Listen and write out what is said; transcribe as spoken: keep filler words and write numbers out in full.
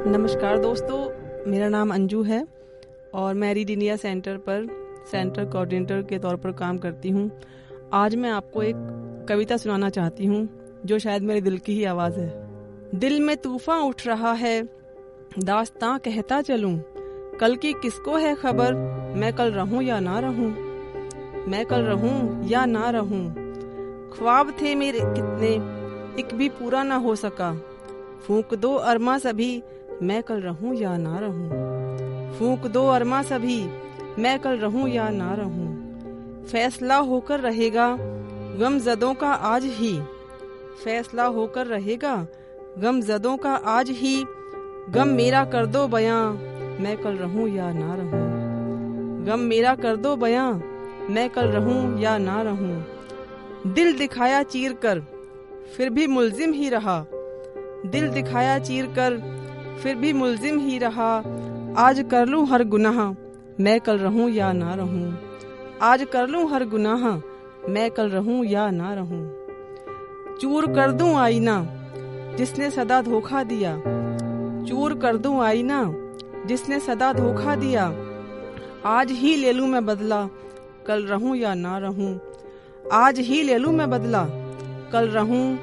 नमस्कार दोस्तों, मेरा नाम अंजू है और मैं रीड इंडिया सेंटर पर सेंटर कोऑर्डिनेटर के तौर पर काम करती हूँ। आज मैं आपको एक कविता सुनाना चाहती हूँ जो शायद मेरे दिल की ही आवाज़ है। दिल में तूफान उठ रहा है, दास्तां कहता चलूं, कल की किसको है खबर, मैं कल रहूं या ना रहूं, मैं कल रहूं या ना रहूं। ख्वाब थे मेरे कितने, एक भी पूरा ना हो सका, फूंक दो अरमा सभी, मैं कल रहूं या ना रहूं, फूंक दो अरमा सभी, मैं कल रहूं या ना रहूं। फैसला होकर रहेगा गम ज़दों का आज ही, फैसला होकर रहेगा गम ज़दों का आज ही, गम मेरा कर दो बयां, मैं कल रहूं या ना रहूं, गम मेरा कर दो बयां, मैं कल रहूं या ना रहूं। दिल दिखाया चीर कर फिर भी मुल्जिम ही रहा, दिल दिखाया चीर कर फिर भी मुल्जिम ही रहा। आज कर लूं हर गुनाह, मैं कल रहूं या ना रहूं, आज कर लूं हर गुनाह, मैं कल रहूं या ना रहूं। चूर कर दूं आईना जिसने सदा धोखा दिया, चूर कर दूं आईना जिसने सदा धोखा दिया। आज ही ले लूं मैं बदला, कल रहूं या ना रहूं, आज ही ले लूं मैं बदला, कल रहूं